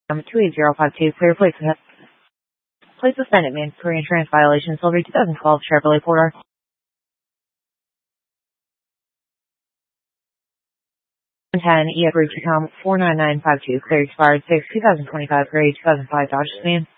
28052, clear place. Place suspended, mandatory insurance violation, Silver 2012 Chevrolet Porter. 10 EF Route 49952, clear expired 6, 2025, grade 2005 Dodge Sedan.